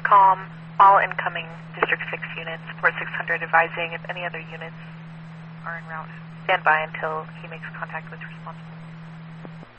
COM, all incoming District 6 units, Port 600 advising if any other units are en route. Stand by until he makes contact with responsible.